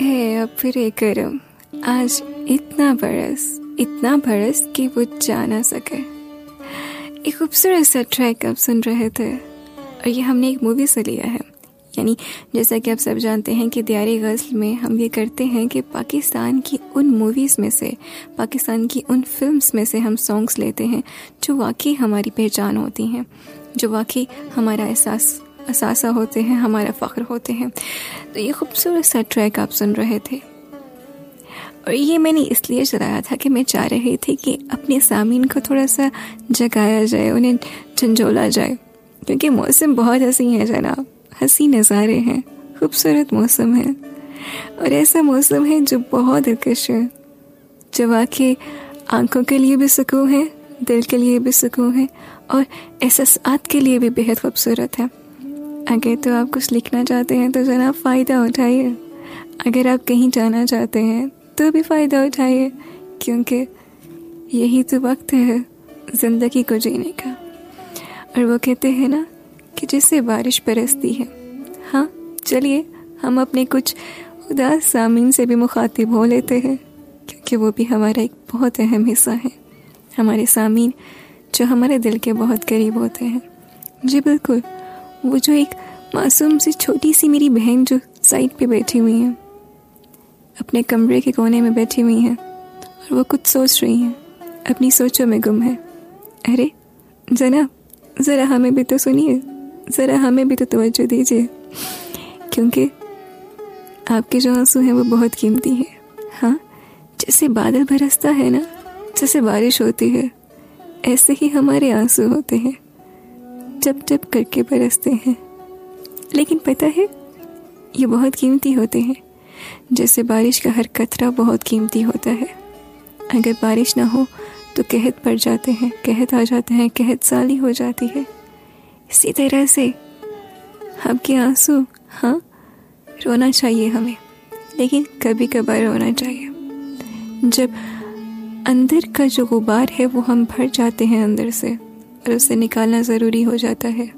है अब फिर एक करम, आज इतना बरस कि वो जा ना सके। एक खूबसूरत सा ट्रैक आप सुन रहे थे और ये हमने एक मूवी से लिया है। यानी जैसा कि आप सब जानते हैं कि दियारे गज़ल में हम ये करते हैं कि पाकिस्तान की उन मूवीज़ में से, पाकिस्तान की उन फिल्म्स में से हम सॉन्ग्स लेते हैं जो वाकई हमारी पहचान होती हैं, जो वाकई हमारा एहसासा होते हैं, हमारा फ़ख्र होते हैं। तो ये खूबसूरत सा ट्रैक आप सुन रहे थे और ये मैंने इसलिए चलाया था कि मैं चाह रही थी कि अपने सामीन को थोड़ा सा जगाया जाए, उन्हें झंझोला जाए, क्योंकि मौसम बहुत हसी है जनाब, हसी नज़ारे हैं, खूबसूरत मौसम है और ऐसा मौसम है जो बहुत दिलकश है, जो वाकई आंखों के लिए भी सुकून है, दिल के लिए भी सुकून है और एहसासात के लिए भी बेहद खूबसूरत है। अगर तो आप कुछ लिखना चाहते हैं तो जनाब फ़ायदा उठाइए, अगर आप कहीं जाना चाहते हैं तो भी फ़ायदा उठाइए, क्योंकि यही तो वक्त है ज़िंदगी को जीने का। और वो कहते हैं ना कि जिससे बारिश बरसती है। हाँ, चलिए हम अपने कुछ उदास सामीन से भी मुखातिब हो लेते हैं, क्योंकि वो भी हमारा एक बहुत अहम हिस्सा है, हमारे सामीन जो हमारे दिल के बहुत करीब होते हैं। जी बिल्कुल, वो जो एक मासूम सी छोटी सी मेरी बहन जो साइड पे बैठी हुई है, अपने कमरे के कोने में बैठी हुई हैं और वो कुछ सोच रही हैं, अपनी सोचों में गुम है। अरे जनाब, ज़रा हमें भी तो सुनिए, ज़रा हमें भी तो तवज्जो दीजिए, क्योंकि आपके जो आंसू हैं वो बहुत कीमती हैं। हाँ, जैसे बादल बरसता है ना, जैसे बारिश होती है, ऐसे ही हमारे आंसू होते हैं, जब जब करके बरसते हैं। लेकिन पता है, ये बहुत कीमती होते हैं, जैसे बारिश का हर कतरा बहुत कीमती होता है। अगर बारिश ना हो तो कहत पड़ जाते हैं, कहत आ जाते हैं, कहत साली हो जाती है। इसी तरह से आपके आंसू, हाँ, रोना चाहिए हमें, लेकिन कभी कभार रोना चाहिए जब अंदर का जो गुबार है वो हम भर जाते हैं अंदर से, और उसे निकालना ज़रूरी हो जाता है।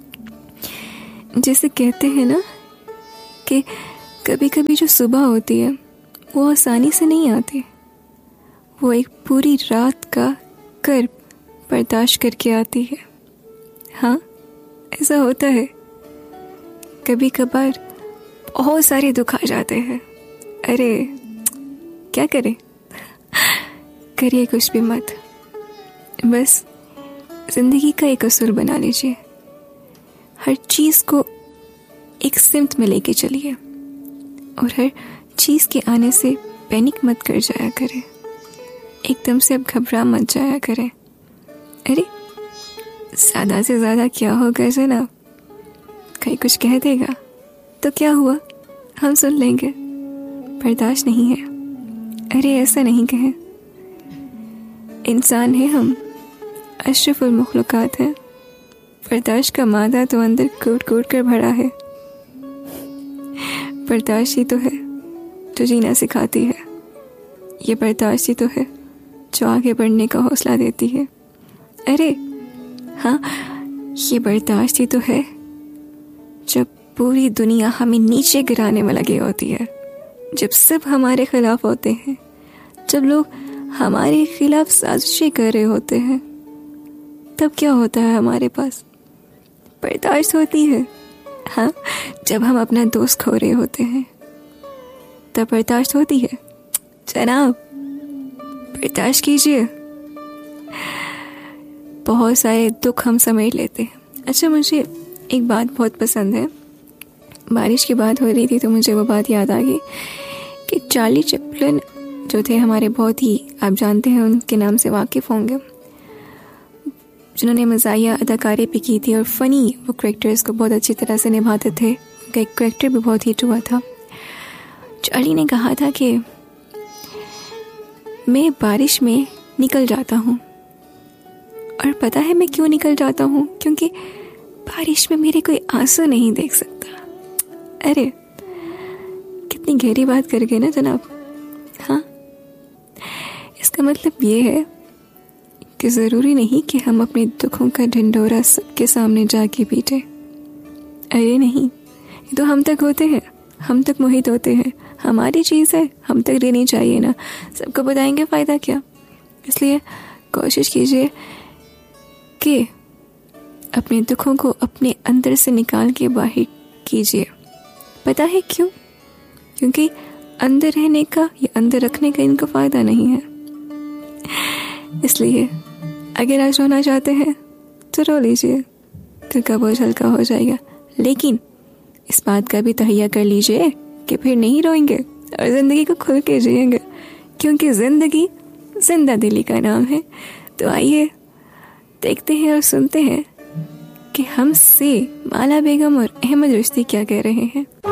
जैसे कहते हैं ना कि कभी कभी जो सुबह होती है वो आसानी से नहीं आती, वो एक पूरी रात का कर्ब बर्दाश्त करके आती है। हाँ, ऐसा होता है, कभी कभार बहुत सारे दुख आ जाते हैं। अरे क्या करें, करिए कुछ भी मत, बस ज़िंदगी का एक असुर बना लीजिए, हर चीज़ को एक सिमत में लेके चलिए और हर चीज़ के आने से पैनिक मत कर जाया करें, एकदम से अब घबरा मत जाया करें। अरे ज़्यादा से ज़्यादा क्या होगा जनाब, कहीं कुछ कह देगा तो क्या हुआ, हम सुन लेंगे, बर्दाश्त नहीं है। अरे ऐसा नहीं कहें, इंसान है हम, अशरफुल मखलूकात हैं, बर्दाश्त का मादा तो अंदर कूट कूट कर भरा है। बर्दाश्त ही तो है जो जीना सिखाती है, ये बर्दाश्त ही तो है जो आगे बढ़ने का हौसला देती है। अरे हाँ, ये बर्दाश्त ही तो है जब पूरी दुनिया हमें नीचे गिराने में लगी होती है, जब सब हमारे खिलाफ होते हैं, जब लोग हमारे खिलाफ साजिशें कर रहे होते हैं, तब क्या होता है हमारे पास, बर्दाश्त होती है। हाँ, जब हम अपना दोस्त खो रहे होते हैं तब बर्दाश्त होती है। जनाब बर्दाश्त कीजिए, बहुत सारे दुख हम समेट लेते हैं। अच्छा, मुझे एक बात बहुत पसंद है, बारिश की बात हो रही थी तो मुझे वो बात याद आ गई कि चार्ली चैपलिन जो थे हमारे, बहुत ही, आप जानते हैं, उनके नाम से वाकिफ़ होंगे, जिन्होंने मज़ाहिया अदाकारी भी की थी और फ़नी वो करैक्टर्स को बहुत अच्छी तरह से निभाते थे, उनका एक करैक्टर भी बहुत हिट हुआ था। चार्ली ने कहा था कि मैं बारिश में निकल जाता हूँ, और पता है मैं क्यों निकल जाता हूँ, क्योंकि बारिश में मेरे कोई आंसू नहीं देख सकता। अरे कितनी गहरी बात कर गए ना जनाब। हाँ, इसका मतलब ये है कि ज़रूरी नहीं कि हम अपने दुखों का ढिंढोरा सबके सामने जाके पीटे। अरे नहीं, ये तो हम तक होते हैं, हम तक मोहित होते हैं, हमारी चीज़ है, हम तक रहनी चाहिए ना, सबको बताएंगे फ़ायदा क्या। इसलिए कोशिश कीजिए कि अपने दुखों को अपने अंदर से निकाल के बाहर कीजिए। पता है क्यों? क्योंकि अंदर रहने का या अंदर रखने का इनको फ़ायदा नहीं है। इसलिए अगर आज रोना चाहते हैं तो रो लीजिए, दिल का बोझ हल्का हो जाएगा। लेकिन इस बात का भी तहैया कर लीजिए कि फिर नहीं रोएंगे और ज़िंदगी को खुल के जिएंगे, क्योंकि ज़िंदगी जिंदा दिली का नाम है। तो आइए देखते हैं और सुनते हैं कि हमसे माला बेगम और अहमद रुश्दी क्या कह रहे हैं।